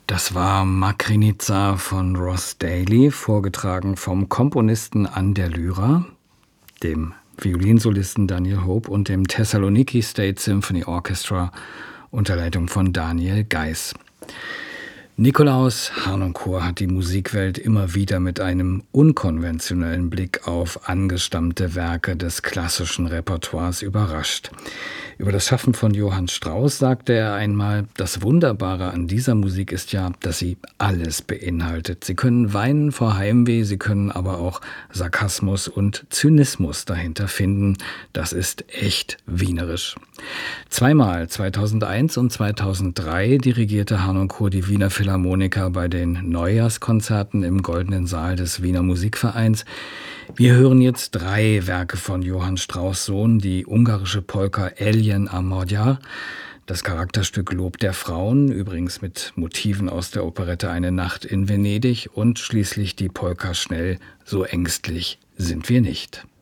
Das war Makrinica von Ross Daly, vorgetragen vom Komponisten an der Lyra, dem Violinsolisten Daniel Hope und dem Thessaloniki State Symphony Orchestra unter Leitung von Daniel Geiss. Nikolaus Harnoncourt hat die Musikwelt immer wieder mit einem unkonventionellen Blick auf angestammte Werke des klassischen Repertoires überrascht. Über das Schaffen von Johann Strauss sagte er einmal: Das Wunderbare an dieser Musik ist ja, dass sie alles beinhaltet. Sie können weinen vor Heimweh, sie können aber auch Sarkasmus und Zynismus dahinter finden. Das ist echt wienerisch. Zweimal, 2001 und 2003, dirigierte Harnoncourt die Wiener Philharmoniker bei den Neujahrskonzerten im Goldenen Saal des Wiener Musikvereins. Wir hören jetzt 3 Werke von Johann Strauss' Sohn, die ungarische Polka Eljen a Magyar, das Charakterstück Lob der Frauen, übrigens mit Motiven aus der Operette Eine Nacht in Venedig, und schließlich die Polka Schnell, so ängstlich sind wir nicht.